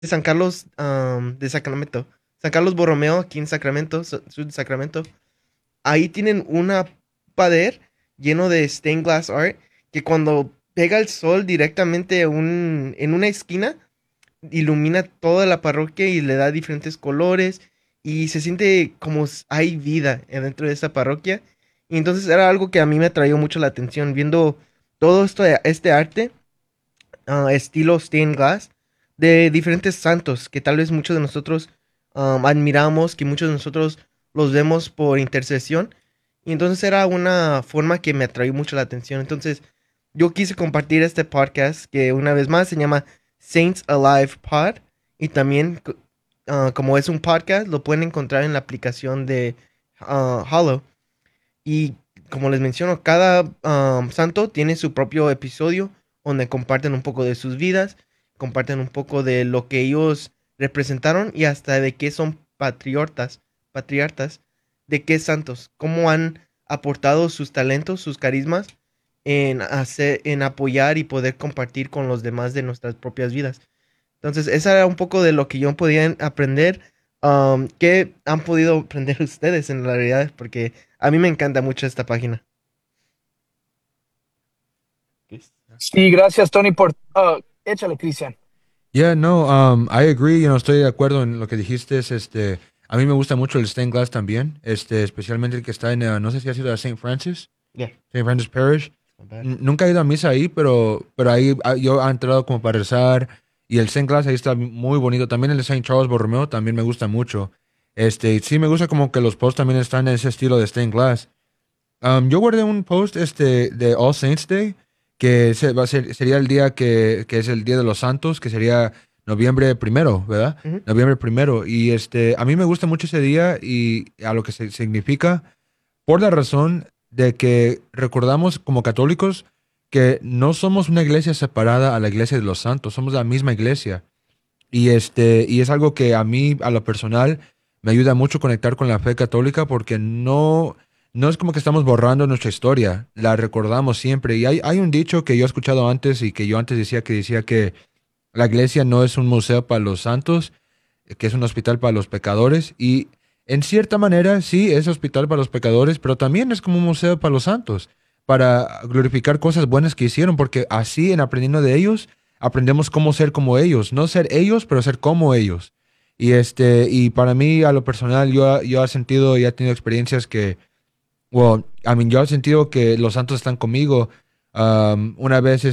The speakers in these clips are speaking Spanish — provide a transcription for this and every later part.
San Carlos de Sacramento. San Carlos Borromeo, aquí en Sacramento, sur de Sacramento. Ahí tienen una pared lleno de stained glass art que cuando pega el sol directamente en una esquina, ilumina toda la parroquia y le da diferentes colores y se siente como hay vida dentro de esa parroquia. Y entonces era algo que a mí me atrajo mucho la atención, viendo todo esto, este arte, estilo stained glass, de diferentes santos que tal vez muchos de nosotros admiramos, que muchos de nosotros los vemos por intercesión. Y entonces era una forma que me atrajo mucho la atención. Entonces yo quise compartir este podcast que una vez más se llama Saints Alive Pod. Y también, como es un podcast, lo pueden encontrar en la aplicación de Hollow. Y como les menciono, cada santo tiene su propio episodio donde comparten un poco de sus vidas, comparten un poco de lo que ellos representaron y hasta de qué son patriarcas, de qué santos, cómo han aportado sus talentos, sus carismas en apoyar y poder compartir con los demás de nuestras propias vidas. Entonces, esa era un poco de lo que yo podía aprender. ¿Qué han podido aprender ustedes en realidad? Porque a mí me encanta mucho esta página. Sí, gracias, Tony, por... échale, Cristian. Yeah, no, I agree, estoy de acuerdo en lo que dijiste, a mí me gusta mucho el stained glass también, especialmente el que está en, no sé si ha sido a Saint Francis, Yeah, Saint Francis Parish. not bad. Nunca he ido a misa ahí, pero ahí yo he entrado como para rezar, y el stained glass ahí está muy bonito, también el de Saint Charles Borromeo también me gusta mucho, sí me gusta como que los posts también están en ese estilo de stained glass. Yo guardé un post de All Saints Day, que sería el día que es el Día de los Santos, que sería noviembre primero, ¿verdad? Ujú. Noviembre primero. Y a mí me gusta mucho ese día y a lo que significa, por la razón de que recordamos como católicos que no somos una iglesia separada a la iglesia de los santos, somos la misma iglesia. Y es algo que a mí, a lo personal, me ayuda mucho a conectar con la fe católica porque no es como que estamos borrando nuestra historia, la recordamos siempre. Y hay un dicho que yo he escuchado antes y que yo antes decía que la iglesia no es un museo para los santos, que es un hospital para los pecadores. Y en cierta manera sí es hospital para los pecadores, pero también es como un museo para los santos, para glorificar cosas buenas que hicieron, porque así en aprendiendo de ellos, aprendemos cómo ser como ellos, no ser ellos, pero ser como ellos. Y para mí, a lo personal, yo he sentido y he tenido experiencias que, well, yo he sentido que los santos están conmigo. Una vez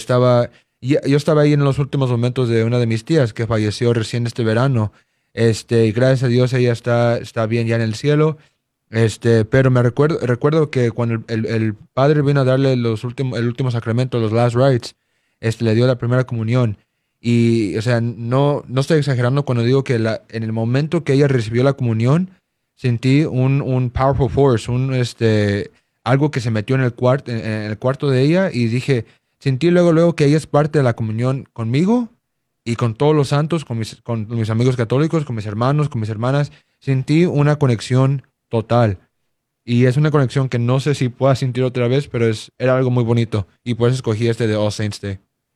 yo estaba ahí en los últimos momentos de una de mis tías que falleció recién este verano. Y gracias a Dios ella está bien ya en el cielo. Pero recuerdo que cuando el padre vino a darle el último sacramento, los last rites, le dio la primera comunión. Y, o sea, no estoy exagerando cuando digo que en el momento que ella recibió la comunión, sentí un powerful force, algo que se metió en el cuarto de ella y sentí luego que ella es parte de la comunión conmigo y con todos los santos, con mis amigos católicos, con mis hermanos, con mis hermanas. Sentí una conexión total. Y es una conexión que no sé si pueda sentir otra vez, pero era algo muy bonito. Y por eso escogí este de All Saints Day.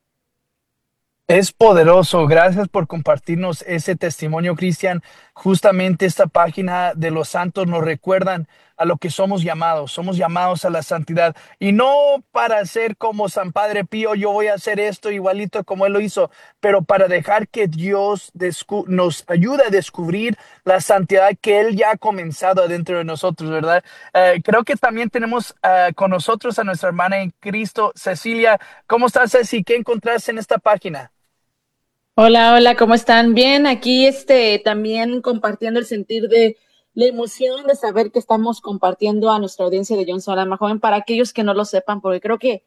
Es poderoso. Gracias por compartirnos ese testimonio, Cristian. Justamente esta página de los santos nos recuerdan a lo que somos llamados. Somos llamados a la santidad. Y no para ser como San Padre Pío, yo voy a hacer esto igualito como él lo hizo, pero para dejar que Dios nos ayude a descubrir la santidad que él ya ha comenzado adentro de nosotros, ¿verdad? Creo que también tenemos con nosotros a nuestra hermana en Cristo, Cecilia. ¿Cómo estás, Ceci? ¿Qué encontraste en esta página? Hola, hola, ¿cómo están? Bien, aquí también compartiendo el sentir de la emoción de saber que estamos compartiendo a nuestra audiencia de John Solama Joven para aquellos que no lo sepan, porque creo que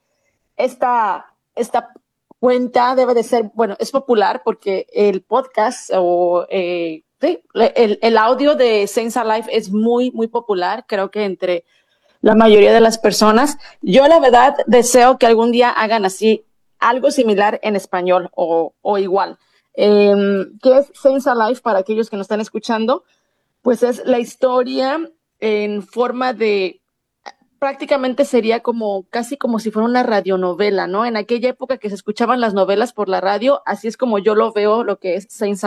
esta cuenta debe de ser, bueno, es popular porque el podcast sí, el audio de Saints Alive es muy, muy popular, creo que entre la mayoría de las personas. Yo la verdad deseo que algún día hagan así algo similar en español o igual. ¿Qué es Saints Alive para aquellos que nos están escuchando? Pues es la historia en forma de prácticamente sería como casi como si fuera una radionovela, ¿no? En aquella época que se escuchaban las novelas por la radio, así es como yo lo veo, lo que es Saint